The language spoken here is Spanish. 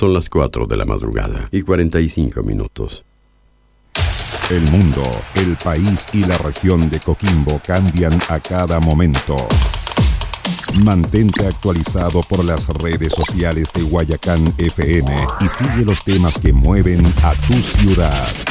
Son las 4 de la madrugada y 45 minutos. El mundo, el país y la región de Coquimbo cambian a cada momento. Mantente actualizado por las redes sociales de Guayacán FM y sigue los temas que mueven a tu ciudad.